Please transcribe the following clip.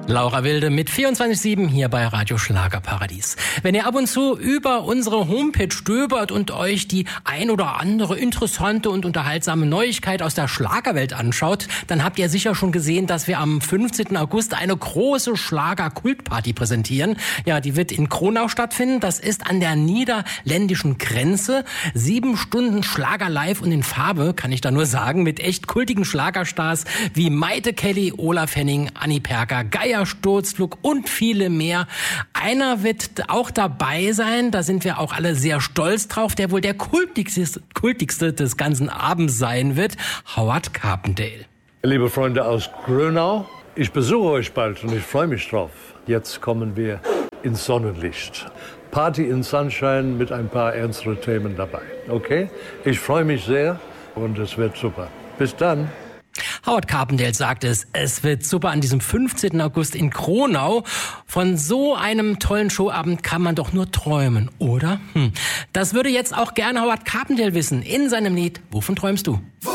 Laura Wilde mit 24/7 hier bei Radio Schlagerparadies. Wenn ihr ab und zu über unsere Homepage stöbert und euch die ein oder andere interessante und unterhaltsame Neuigkeit aus der Schlagerwelt anschaut, dann habt ihr sicher schon gesehen, dass wir am 15. August eine große Schlager-Kultparty präsentieren. Ja, die wird in Kronau stattfinden. Das ist an der niederländischen Grenze. 7 Stunden Schlager live und in Farbe, kann ich da nur sagen, mit echt kultigen Schlagerstars wie Maite Kelly, Olaf Henning, Anni Perker, Geier Sturzflug und viele mehr. Einer wird auch dabei sein, da sind wir auch alle sehr stolz drauf, der wohl der kultigste des ganzen Abends sein wird, Howard Carpendale. Liebe Freunde aus Grönau, ich besuche euch bald und ich freue mich drauf. Jetzt kommen wir ins Sonnenlicht. Party in Sunshine mit ein paar ernstere Themen dabei. Okay? Ich freue mich sehr und es wird super. Bis dann. Howard Carpendale sagt es wird super an diesem 15. August in Kronau. Von so einem tollen Showabend kann man doch nur träumen, oder? Das würde jetzt auch gerne Howard Carpendale wissen in seinem Lied Wovon träumst du?